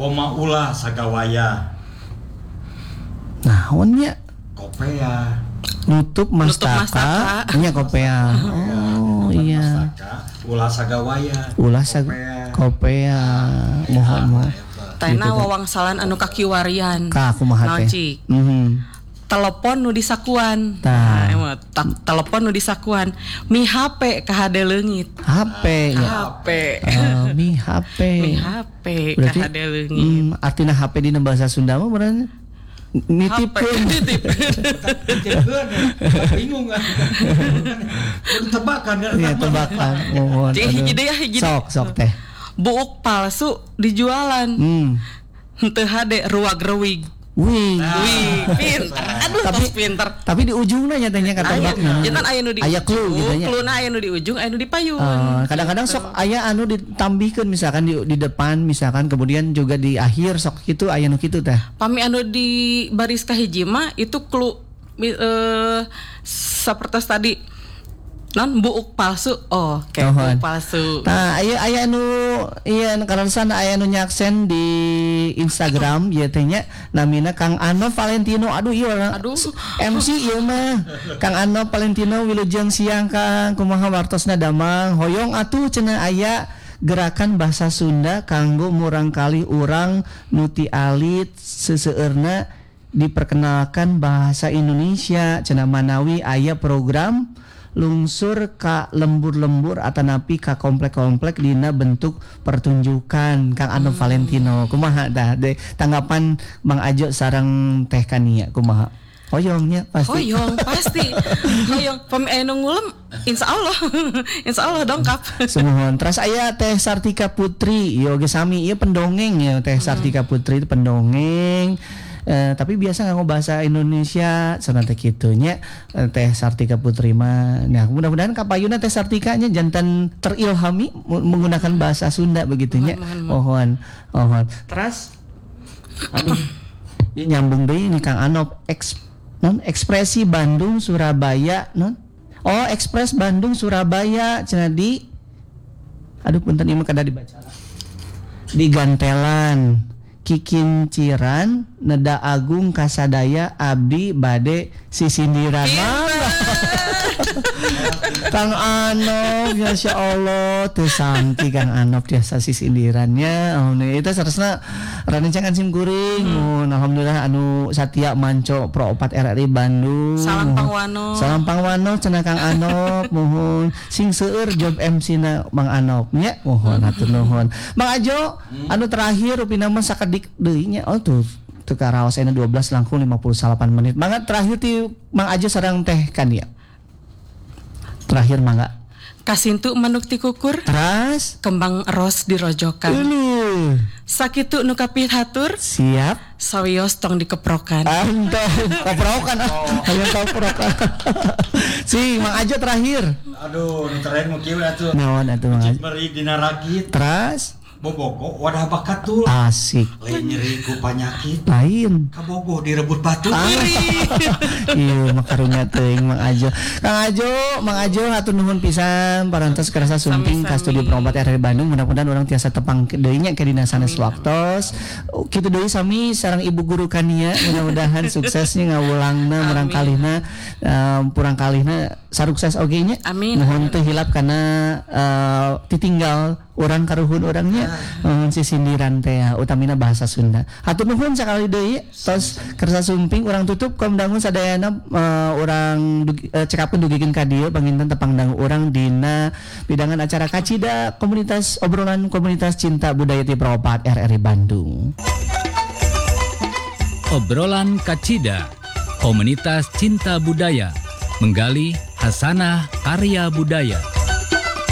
koma ulah sagawaya. Naonnya? Kopea. Nutup mastaka. Nya kopea. Oh iya. Ulah sagawaya. Ulah kopea. Mohon. Tena wawangsalan anu kakiwarian. Ka kumaha teh? Telepon nu disakuan. Telepon nu disakuan. Mi HP ka hade leungit. HP. Mi HP. Mi HP ka hade leungit. Artina HP dina bahasa Sunda mah berarti nitipkeun. Bingung kan. Tebakan kan. Iya, tebakan. Mohon. Sok teh. Buuk palsu dijualan. Henteu hade ruwag-reuwig. Wih, pinter. Aduh, pinter. Tapi di ujungna nyatanya katebakna. Jangan aya nu di ujung. Clue gitu nya. Cluena aya nu di ujung, aya nu di payun. Kadang-kadang sok aya anu ditambihkeun misalkan di depan misalkan kemudian juga di akhir sok kitu aya nu kitu teh. Pami anu di baris kahiji mah itu clue sapertos tadi non buuk palsu. Buuk palsu. Nah, aya anu ieu karena sana aya anu nyaksen di Instagram ieu teh nya namina Kang Ano Valentino. Aduh ieu MC ieu mah. Kang Ano Valentino wilujeng siang Kang. Kumaha wartosna damang? Hoyong atuh cenah aya gerakan bahasa Sunda kanggo murangkalih urang nu ti alit seseueurna diperkenalkan bahasa Indonesia cenah manawi aya program lungsur ka lembur-lembur atanapi ka komplek-komplek dina bentuk pertunjukan Kang Ano Valentino. Kumaha dah tanggapan Mang Ajo sareng Teh Kania kumaha? Hoyongnya pasti. Hoyong pemain ngulem insyaallah dongkap. Semohon. Terus aya Teh Sartika Putri, ieu ge sami ieu pendongeng ya Teh Sartika Putri itu pendongeng. Tapi biasa nganggo bahasa Indonesia cenah teh kitu nya Teh Sartika Putri mah. Nah, mudah-mudahan kapayuna Teh Sartika nya jantan terilhami menggunakan bahasa Sunda begitu nya. Mohon. Terus ini nyambung deui ini Kang Anop ekspresi Bandung Surabaya Ekspres Bandung Surabaya cenah di punten ieu mah kada dibaca. Di Gantelan Kikinciran Neda Agung Kasadaya Abdi Bade Sisindiran. Kang Anop Masya Allah teu sangki Kang Anop tiasa sisindirannya. Itu saresna rancang sim kuring. Alhamdulillah anu satia manco Pro 4 RRI Bandung. Salam pangwano cenah Kang Anop mohon sing seueur job MC-na Mang Anop nya mohon hatur nuhun. Mang Ajo anu terakhir upina mah sakedik deui nya tuh karaos ena 12 langkung 58 menit. Mangga terakhir ti Mang Ajo sareng Teh Kania. Terakhir mangga. Kasintu manuk ti kukur. Teras kembang ros dirojokan. Sakitu nu kapih hatur. Siap. Sawios tong dikeprokan. Keprokan. Hayang keprokan. Si Mang Ajo terakhir. Aduh, nu terakhir mau kieu atuh. Naon atuh Mang Ajo? Meri dina rakit. Teras Boboko wadah bakatul. Asik. Lain nyeri ku panyakit. Lain. Kabogoh direbut batu. Iya makarunya teuing Mang Ajo. Kang Ajo, Mang Ajo hatur nuhun pisan parantos kerasa sumping ka studio Pro 4 RRI Bandung. Mudah-mudahan urang tiasa tepang deui nya ke dina sanes waktos. Kitu deui sami sareng Ibu Guru Kania. Mudah-mudahan suksesnya ngawulangna murangkalihna purangkalihna sarukses oge nya. Nuhun teu hilap kana titinggal urang karuhun urangnya sisindiran teh utamina bahasa Sunda. Hatur nuhun sakali deui tos kersa sumping urang tutup kom dangun sadayana urang cekapeun dugikeun ka dieu panginten tepang dangu urang dina bidangan acara Kacida komunitas obrolan komunitas cinta budaya ti Pro 4 RRI Bandung. Obrolan Kacida komunitas cinta budaya menggali hasanah karya budaya.